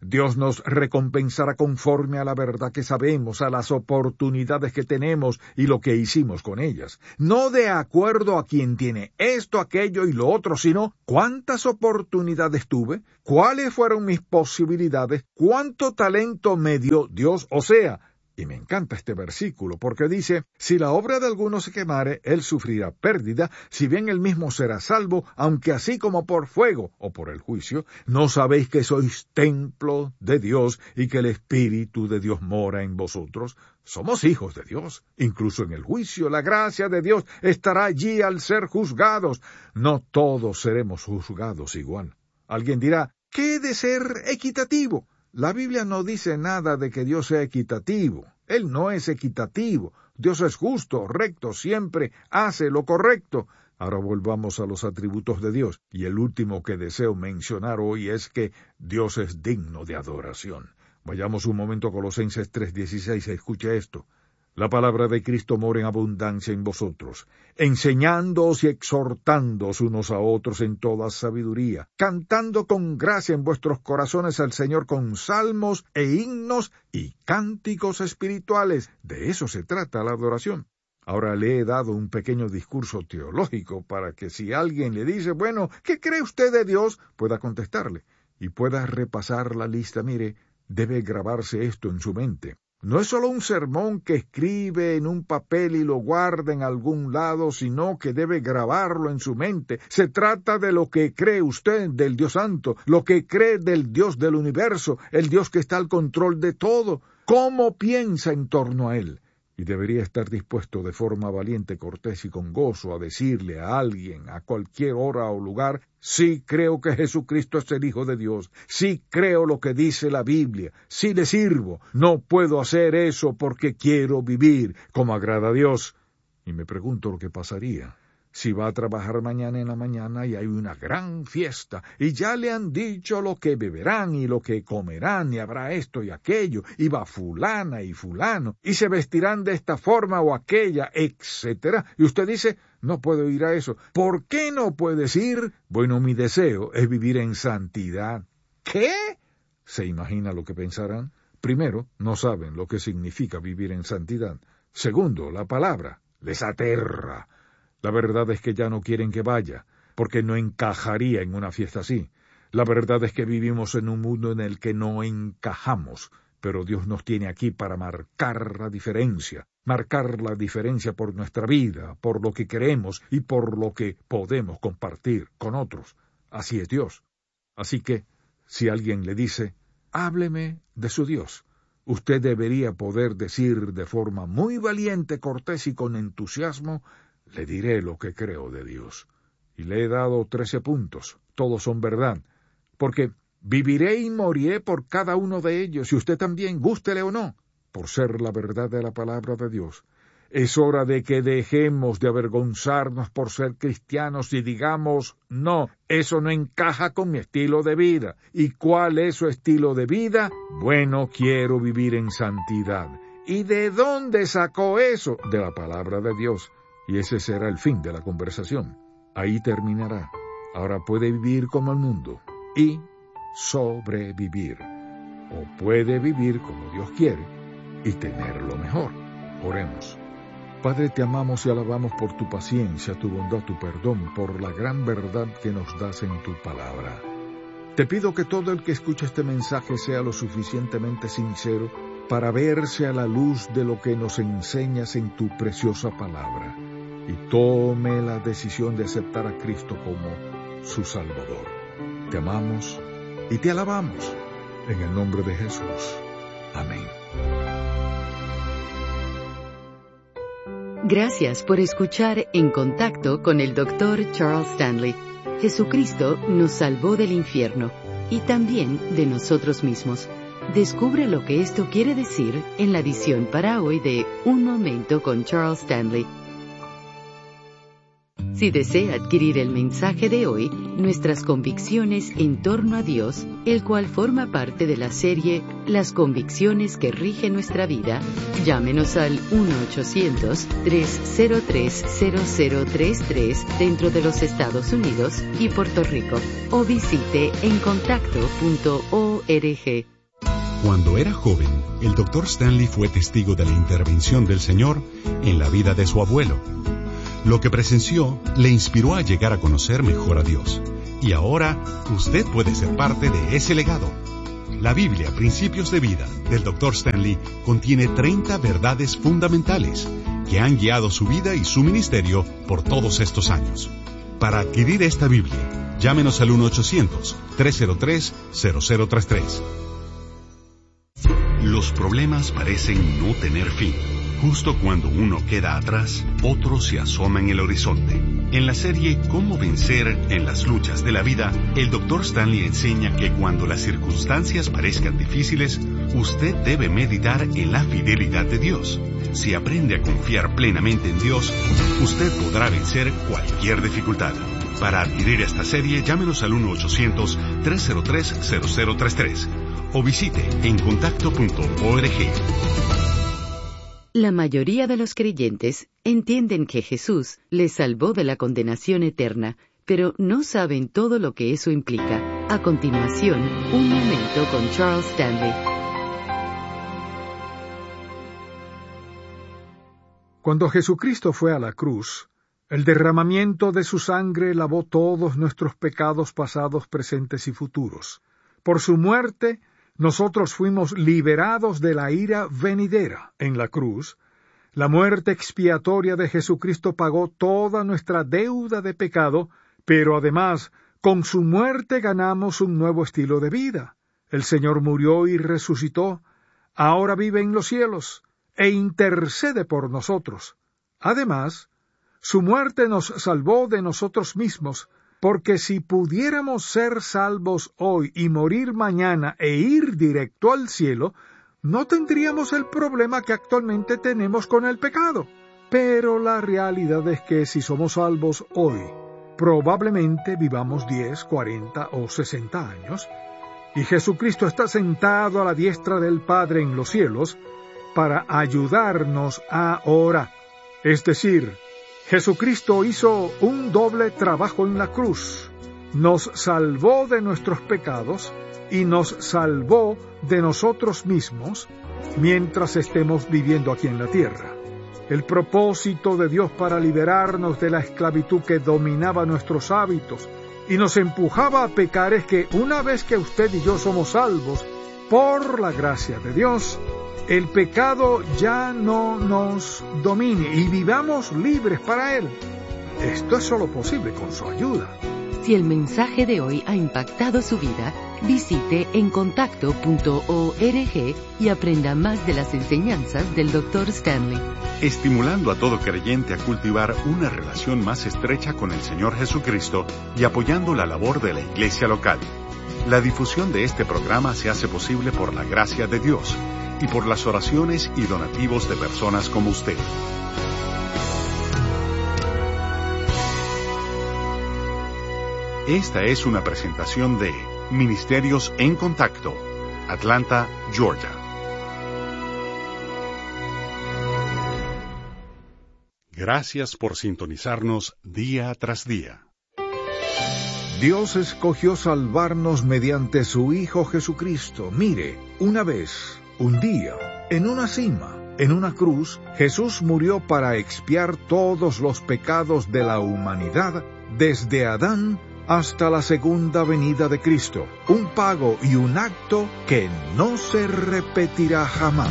Dios nos recompensará conforme a la verdad que sabemos, a las oportunidades que tenemos y lo que hicimos con ellas. No de acuerdo a quien tiene esto, aquello y lo otro, sino cuántas oportunidades tuve, cuáles fueron mis posibilidades, cuánto talento me dio Dios, o sea, y me encanta este versículo porque dice, si la obra de alguno se quemare, él sufrirá pérdida, si bien él mismo será salvo, aunque así como por fuego o por el juicio, ¿no sabéis que sois templo de Dios y que el Espíritu de Dios mora en vosotros? Somos hijos de Dios. Incluso en el juicio, la gracia de Dios estará allí al ser juzgados. No todos seremos juzgados igual. Alguien dirá, ¿qué he de ser equitativo? La Biblia no dice nada de que Dios sea equitativo. Él no es equitativo. Dios es justo, recto, siempre hace lo correcto. Ahora volvamos a los atributos de Dios. Y el último que deseo mencionar hoy es que Dios es digno de adoración. Vayamos un momento a Colosenses 3:16. Escuche esto. La palabra de Cristo mora en abundancia en vosotros, enseñándoos y exhortándoos unos a otros en toda sabiduría, cantando con gracia en vuestros corazones al Señor con salmos e himnos y cánticos espirituales. De eso se trata la adoración. Ahora le he dado un pequeño discurso teológico para que si alguien le dice, bueno, ¿qué cree usted de Dios?, pueda contestarle y pueda repasar la lista. Mire, debe grabarse esto en su mente. No es solo un sermón que escribe en un papel y lo guarda en algún lado, sino que debe grabarlo en su mente. Se trata de lo que cree usted del Dios Santo, lo que cree del Dios del universo, el Dios que está al control de todo. ¿Cómo piensa en torno a Él? Y debería estar dispuesto de forma valiente, cortés y con gozo a decirle a alguien, a cualquier hora o lugar, sí creo que Jesucristo es el Hijo de Dios, sí creo lo que dice la Biblia, sí le sirvo, no puedo hacer eso porque quiero vivir como agrada a Dios. Y me pregunto lo que pasaría si va a trabajar mañana en la mañana y hay una gran fiesta, y ya le han dicho lo que beberán y lo que comerán, y habrá esto y aquello, y va fulana y fulano, y se vestirán de esta forma o aquella, etcétera. Y usted dice, no puedo ir a eso. ¿Por qué no puedes ir? Bueno, mi deseo es vivir en santidad. ¿Qué? ¿Se imagina lo que pensarán? Primero, no saben lo que significa vivir en santidad. Segundo, la palabra les aterra. La verdad es que ya no quieren que vaya, porque no encajaría en una fiesta así. La verdad es que vivimos en un mundo en el que no encajamos, pero Dios nos tiene aquí para marcar la diferencia por nuestra vida, por lo que queremos y por lo que podemos compartir con otros. Así es Dios. Así que, si alguien le dice, hábleme de su Dios, usted debería poder decir de forma muy valiente, cortés y con entusiasmo, le diré lo que creo de Dios. Y le he dado 13 puntos. Todos son verdad. Porque viviré y moriré por cada uno de ellos, y usted también, gústele o no, por ser la verdad de la palabra de Dios. Es hora de que dejemos de avergonzarnos por ser cristianos y digamos, no, eso no encaja con mi estilo de vida. ¿Y cuál es su estilo de vida? Bueno, quiero vivir en santidad. ¿Y de dónde sacó eso? De la palabra de Dios. Y ese será el fin de la conversación. Ahí terminará. Ahora puede vivir como el mundo y sobrevivir. O puede vivir como Dios quiere y tener lo mejor. Oremos. Padre, te amamos y alabamos por tu paciencia, tu bondad, tu perdón, por la gran verdad que nos das en tu palabra. Te pido que todo el que escuche este mensaje sea lo suficientemente sincero para verse a la luz de lo que nos enseñas en tu preciosa palabra, y tome la decisión de aceptar a Cristo como su Salvador. Te amamos y te alabamos, en el nombre de Jesús. Amén. Gracias por escuchar En Contacto con el Dr. Charles Stanley. Jesucristo nos salvó del infierno y también de nosotros mismos. Descubre lo que esto quiere decir en la edición para hoy de Un Momento con Charles Stanley. Si desea adquirir el mensaje de hoy, Nuestras convicciones en torno a Dios, el cual forma parte de la serie Las convicciones que rigen nuestra vida, llámenos al 1-800-303-0033 dentro de los Estados Unidos y Puerto Rico, o visite encontacto.org. Cuando era joven, el Dr. Stanley fue testigo de la intervención del Señor en la vida de su abuelo. Lo que presenció le inspiró a llegar a conocer mejor a Dios. Y ahora, usted puede ser parte de ese legado. La Biblia, Principios de Vida, del Dr. Stanley, contiene 30 verdades fundamentales que han guiado su vida y su ministerio por todos estos años. Para adquirir esta Biblia, llámenos al 1-800-303-0033. Los problemas parecen no tener fin. Justo cuando uno queda atrás, otro se asoma en el horizonte. En la serie Cómo vencer en las luchas de la vida, el Dr. Stanley enseña que cuando las circunstancias parezcan difíciles, usted debe meditar en la fidelidad de Dios. Si aprende a confiar plenamente en Dios, usted podrá vencer cualquier dificultad. Para adquirir esta serie, llámenos al 1-800-303-0033 o visite encontacto.org. La mayoría de los creyentes entienden que Jesús les salvó de la condenación eterna, pero no saben todo lo que eso implica. A continuación, un momento con Charles Stanley. Cuando Jesucristo fue a la cruz, el derramamiento de su sangre lavó todos nuestros pecados pasados, presentes y futuros. Por su muerte, nosotros fuimos liberados de la ira venidera. En la cruz, la muerte expiatoria de Jesucristo pagó toda nuestra deuda de pecado, pero además, con su muerte ganamos un nuevo estilo de vida. El Señor murió y resucitó, ahora vive en los cielos, e intercede por nosotros. Además, su muerte nos salvó de nosotros mismos, porque si pudiéramos ser salvos hoy y morir mañana e ir directo al cielo, no tendríamos el problema que actualmente tenemos con el pecado. Pero la realidad es que si somos salvos hoy, probablemente vivamos 10, 40 o 60 años, y Jesucristo está sentado a la diestra del Padre en los cielos para ayudarnos ahora. Es decir, Jesucristo hizo un doble trabajo en la cruz. Nos salvó de nuestros pecados y nos salvó de nosotros mismos mientras estemos viviendo aquí en la tierra. El propósito de Dios para liberarnos de la esclavitud que dominaba nuestros hábitos y nos empujaba a pecar es que una vez que usted y yo somos salvos por la gracia de Dios, el pecado ya no nos domine y vivamos libres para él. Esto es solo posible con su ayuda. Si el mensaje de hoy ha impactado su vida, visite encontacto.org y aprenda más de las enseñanzas del Dr. Stanley. Estimulando a todo creyente a cultivar una relación más estrecha con el Señor Jesucristo y apoyando la labor de la iglesia local. La difusión de este programa se hace posible por la gracia de Dios y por las oraciones y donativos de personas como usted. Esta es una presentación de Ministerios en Contacto, Atlanta, Georgia. Gracias por sintonizarnos día tras día. Dios escogió salvarnos mediante su Hijo Jesucristo. Mire, una vez, un día, en una cima, en una cruz, Jesús murió para expiar todos los pecados de la humanidad, desde Adán hasta la segunda venida de Cristo. Un pago y un acto que no se repetirá jamás.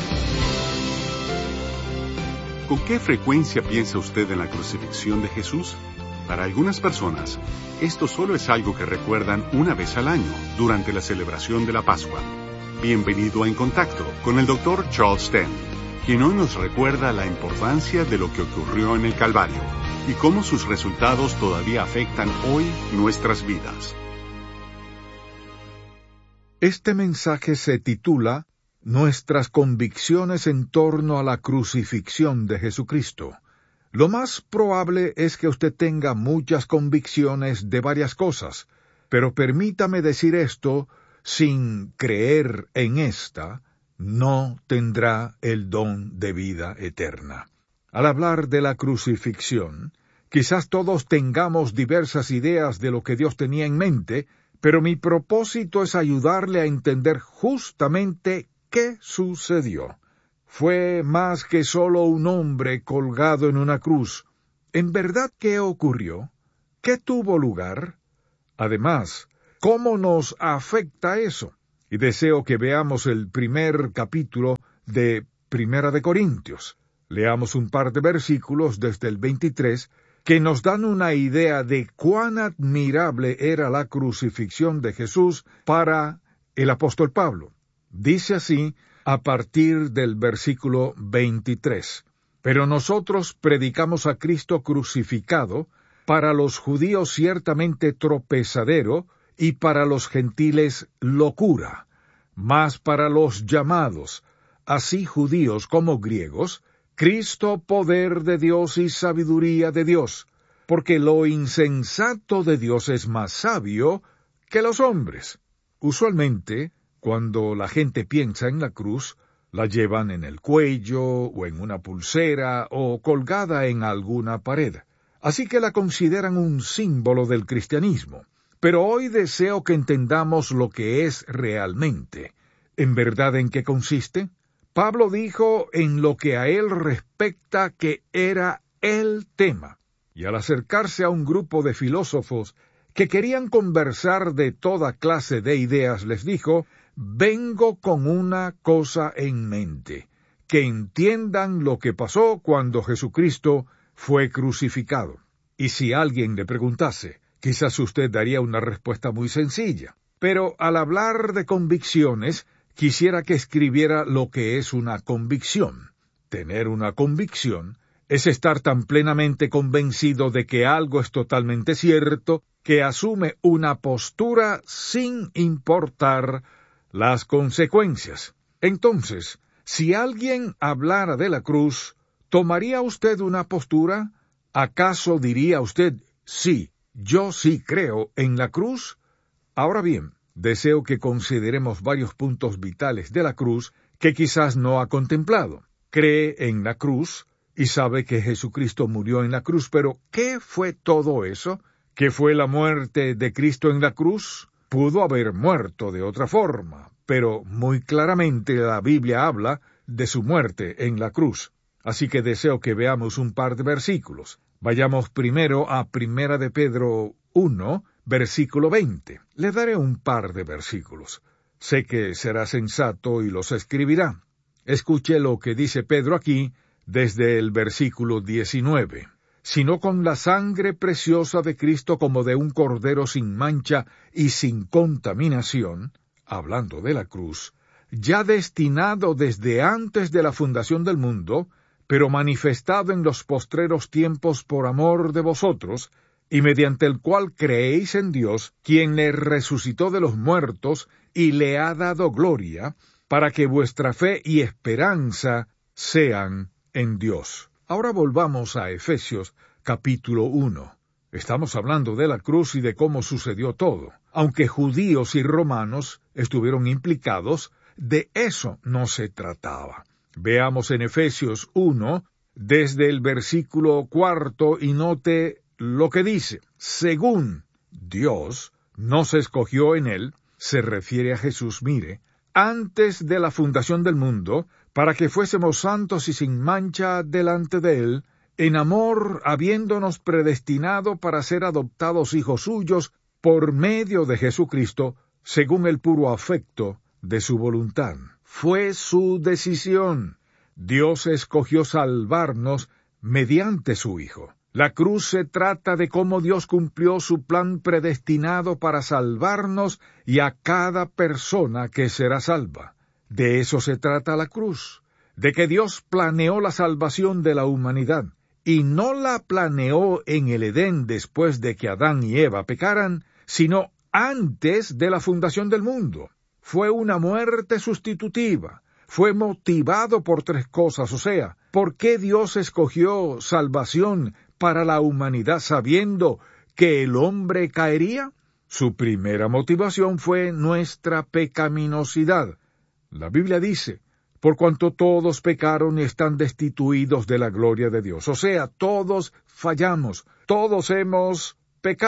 ¿Con qué frecuencia piensa usted en la crucifixión de Jesús? Para algunas personas, esto solo es algo que recuerdan una vez al año, durante la celebración de la Pascua. Bienvenido a En Contacto con el Dr. Charles Stanley, quien hoy nos recuerda la importancia de lo que ocurrió en el Calvario y cómo sus resultados todavía afectan hoy nuestras vidas. Este mensaje se titula Nuestras convicciones en torno a la crucifixión de Jesucristo. Lo más probable es que usted tenga muchas convicciones de varias cosas, pero permítame decir esto, sin creer en esta, no tendrá el don de vida eterna. Al hablar de la crucifixión, quizás todos tengamos diversas ideas de lo que Dios tenía en mente, pero mi propósito es ayudarle a entender justamente qué sucedió. Fue más que solo un hombre colgado en una cruz. ¿En verdad qué ocurrió? ¿Qué tuvo lugar? Además, ¿cómo nos afecta eso? Y deseo que veamos el primer capítulo de Primera de Corintios. Leamos un par de versículos desde el 23 que nos dan una idea de cuán admirable era la crucifixión de Jesús para el apóstol Pablo. Dice así a partir del versículo 23. Pero nosotros predicamos a Cristo crucificado, para los judíos ciertamente tropezadero, y para los gentiles locura, mas para los llamados, así judíos como griegos, Cristo poder de Dios y sabiduría de Dios, porque lo insensato de Dios es más sabio que los hombres. Usualmente, cuando la gente piensa en la cruz, la llevan en el cuello, o en una pulsera, o colgada en alguna pared. Así que la consideran un símbolo del cristianismo. Pero hoy deseo que entendamos lo que es realmente. ¿En verdad en qué consiste? Pablo dijo en lo que a él respecta que era el tema. Y al acercarse a un grupo de filósofos que querían conversar de toda clase de ideas, les dijo: vengo con una cosa en mente, que entiendan lo que pasó cuando Jesucristo fue crucificado. Y si alguien le preguntase, quizás usted daría una respuesta muy sencilla. Pero al hablar de convicciones, quisiera que escribiera lo que es una convicción. Tener una convicción es estar tan plenamente convencido de que algo es totalmente cierto, que asume una postura sin importar las consecuencias. Entonces, si alguien hablara de la cruz, ¿tomaría usted una postura? ¿Acaso diría usted, sí, yo sí creo en la cruz? Ahora bien, deseo que consideremos varios puntos vitales de la cruz que quizás no ha contemplado. Cree en la cruz y sabe que Jesucristo murió en la cruz, pero ¿qué fue todo eso? ¿Qué fue la muerte de Cristo en la cruz? Pudo haber muerto de otra forma, pero muy claramente la Biblia habla de su muerte en la cruz. Así que deseo que veamos un par de versículos. Vayamos primero a Primera de Pedro 1, versículo 20. Le daré un par de versículos. Sé que será sensato y los escribirá. Escuche lo que dice Pedro aquí desde el versículo 19. Sino con la sangre preciosa de Cristo como de un cordero sin mancha y sin contaminación, hablando de la cruz, ya destinado desde antes de la fundación del mundo, pero manifestado en los postreros tiempos por amor de vosotros, y mediante el cual creéis en Dios, quien le resucitó de los muertos y le ha dado gloria, para que vuestra fe y esperanza sean en Dios. Ahora volvamos a Efesios capítulo 1. Estamos hablando de la cruz y de cómo sucedió todo. Aunque judíos y romanos estuvieron implicados, de eso no se trataba. Veamos en Efesios 1, desde el versículo 4, y note lo que dice. Según Dios nos escogió en él, se refiere a Jesús, mire, antes de la fundación del mundo, para que fuésemos santos y sin mancha delante de él, en amor habiéndonos predestinado para ser adoptados hijos suyos por medio de Jesucristo, según el puro afecto de su voluntad. Fue su decisión. Dios escogió salvarnos mediante su Hijo. La cruz se trata de cómo Dios cumplió su plan predestinado para salvarnos y a cada persona que será salva. De eso se trata la cruz, de que Dios planeó la salvación de la humanidad, y no la planeó en el Edén después de que Adán y Eva pecaran, sino antes de la fundación del mundo. Fue una muerte sustitutiva. Fue motivado por tres cosas, o sea, ¿por qué Dios escogió salvación para la humanidad sabiendo que el hombre caería? Su primera motivación fue nuestra pecaminosidad. La Biblia dice, por cuanto todos pecaron y están destituidos de la gloria de Dios. O sea, todos fallamos, todos hemos pecado.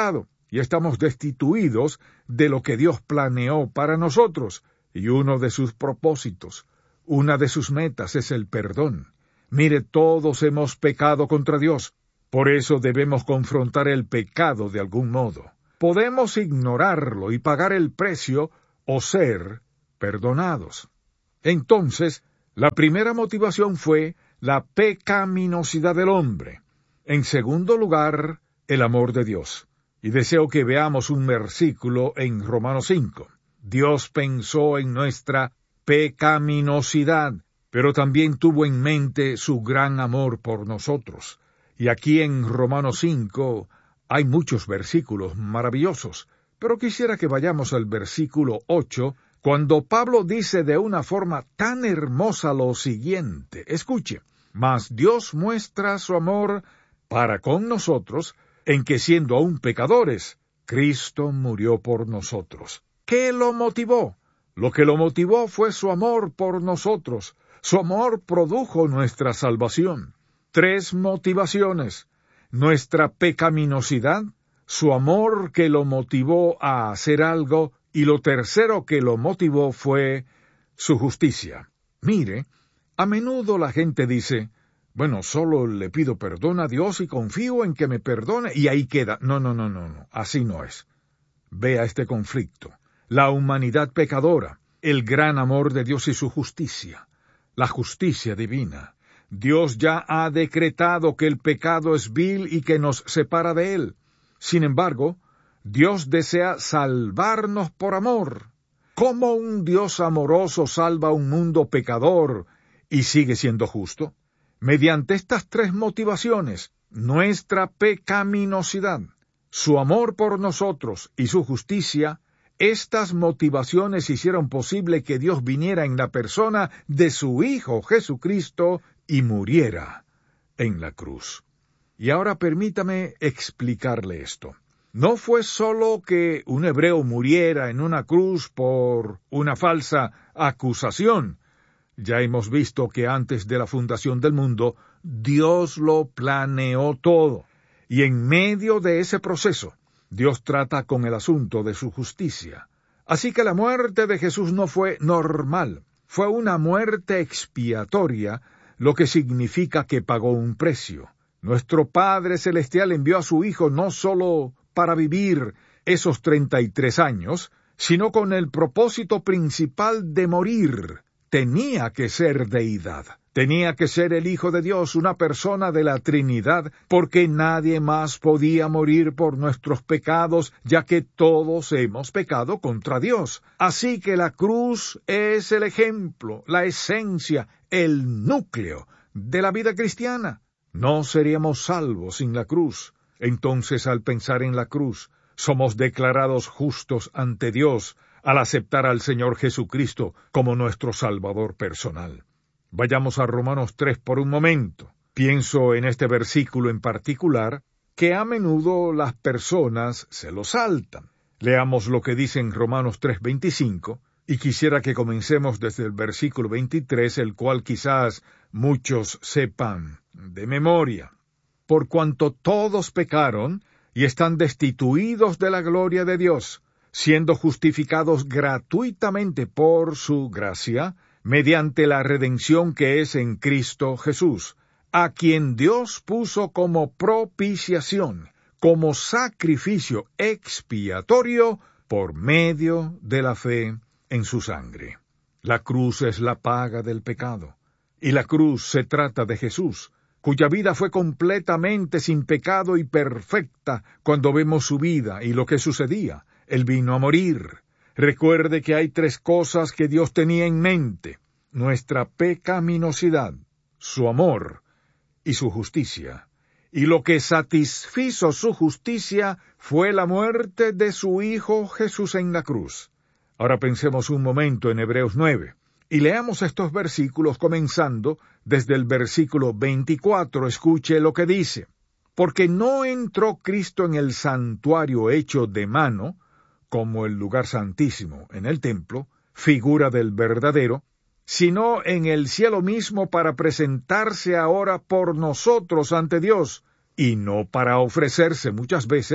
y estamos destituidos de lo que Dios planeó para nosotros, y uno de sus propósitos, una de sus metas es el perdón. Mire, todos hemos pecado contra Dios, por eso debemos confrontar el pecado de algún modo. Podemos ignorarlo y pagar el precio o ser perdonados. Entonces, la primera motivación fue la pecaminosidad del hombre. En segundo lugar, el amor de Dios. Y deseo que veamos un versículo en Romanos 5. Dios pensó en nuestra pecaminosidad, pero también tuvo en mente su gran amor por nosotros. Y aquí en Romanos 5 hay muchos versículos maravillosos, pero quisiera que vayamos al versículo 8, cuando Pablo dice de una forma tan hermosa lo siguiente. Escuche, mas Dios muestra su amor para con nosotros, en que siendo aún pecadores, Cristo murió por nosotros. ¿Qué lo motivó? Lo que lo motivó fue su amor por nosotros. Su amor produjo nuestra salvación. 3 motivaciones: nuestra pecaminosidad, su amor que lo motivó a hacer algo, y lo tercero que lo motivó fue su justicia. Mire, a menudo la gente dice, bueno, solo le pido perdón a Dios y confío en que me perdone, y ahí queda. No, así no es. Vea este conflicto. La humanidad pecadora, el gran amor de Dios y su justicia, la justicia divina. Dios ya ha decretado que el pecado es vil y que nos separa de Él. Sin embargo, Dios desea salvarnos por amor. ¿Cómo un Dios amoroso salva a un mundo pecador y sigue siendo justo? Mediante estas 3 motivaciones: nuestra pecaminosidad, su amor por nosotros y su justicia. Estas motivaciones hicieron posible que Dios viniera en la persona de su Hijo Jesucristo y muriera en la cruz. Y ahora permítame explicarle esto. No fue solo que un hebreo muriera en una cruz por una falsa acusación. Ya hemos visto que antes de la fundación del mundo, Dios lo planeó todo. Y en medio de ese proceso, Dios trata con el asunto de su justicia. Así que la muerte de Jesús no fue normal, fue una muerte expiatoria, lo que significa que pagó un precio. Nuestro Padre Celestial envió a su Hijo no solo para vivir esos 33 años, sino con el propósito principal de morir. Tenía que ser deidad. Tenía que ser el Hijo de Dios, una persona de la Trinidad, porque nadie más podía morir por nuestros pecados, ya que todos hemos pecado contra Dios. Así que la cruz es el ejemplo, la esencia, el núcleo de la vida cristiana. No seríamos salvos sin la cruz. Entonces, al pensar en la cruz, somos declarados justos ante Dios al aceptar al Señor Jesucristo como nuestro Salvador personal. Vayamos a Romanos 3 por un momento. Pienso en este versículo en particular, que a menudo las personas se lo saltan. Leamos lo que dice en Romanos 3:25, y quisiera que comencemos desde el versículo 23, el cual quizás muchos sepan de memoria. Por cuanto todos pecaron y están destituidos de la gloria de Dios, siendo justificados gratuitamente por su gracia, mediante la redención que es en Cristo Jesús, a quien Dios puso como propiciación, como sacrificio expiatorio por medio de la fe en su sangre. La cruz es la paga del pecado, y la cruz se trata de Jesús, cuya vida fue completamente sin pecado y perfecta. Cuando vemos su vida y lo que sucedía, Él vino a morir. Recuerde que hay 3 cosas que Dios tenía en mente: nuestra pecaminosidad, su amor y su justicia. Y lo que satisfizo su justicia fue la muerte de su Hijo Jesús en la cruz. Ahora pensemos un momento en Hebreos 9, y leamos estos versículos comenzando desde el versículo 24. Escuche lo que dice: porque no entró Cristo en el santuario hecho de mano, como el lugar santísimo en el templo, figura del verdadero, sino en el cielo mismo para presentarse ahora por nosotros ante Dios, y no para ofrecerse muchas veces,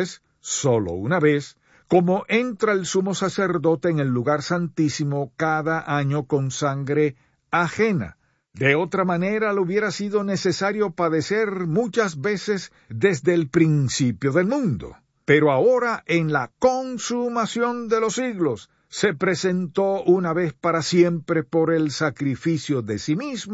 solo una vez, como entra el sumo sacerdote en el lugar santísimo cada año con sangre ajena. De otra manera le hubiera sido necesario padecer muchas veces desde el principio del mundo. Pero ahora, en la consumación de los siglos, se presentó una vez para siempre por el sacrificio de sí mismo